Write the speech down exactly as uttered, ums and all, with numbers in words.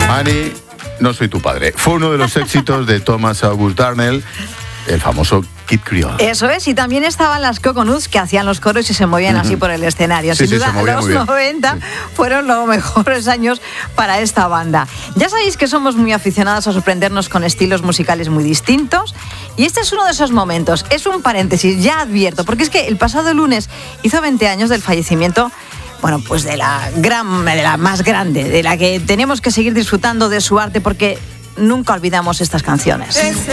Annie, no soy tu padre. Fue uno de los éxitos de Thomas August Darnell, el famoso Kid Creole. Eso es, y también estaban las Coconuts que hacían los coros y se movían uh-huh. así por el escenario. Sí, Sin sí, duda, los noventa sí. fueron los mejores años para esta banda. Ya sabéis que somos muy aficionados a sorprendernos con estilos musicales muy distintos, y este es uno de esos momentos. Es un paréntesis, ya advierto, porque es que el pasado lunes hizo veinte años del fallecimiento, bueno, pues de la gran, de la más grande, de la que tenemos que seguir disfrutando de su arte, porque nunca olvidamos estas canciones.